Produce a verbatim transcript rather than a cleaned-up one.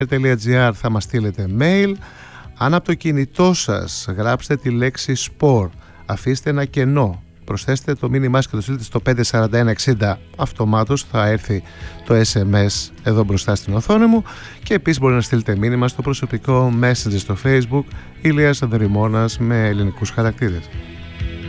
τελεία τζι άρ θα μας στείλετε mail. Αν από το κινητό σας γράψετε τη λέξη sport, αφήστε ένα κενό, προσθέστε το μήνυμά σας και το στείλετε στο πέντε τέσσερα ένα εξήντα, αυτομάτως θα έρθει το ες εμ ες εδώ μπροστά στην οθόνη μου. Και επίσης μπορεί να στείλετε μήνυμα στο προσωπικό Messenger στο Facebook Ηλίας Ανδρημώνας με ελληνικούς χαρακτήρες.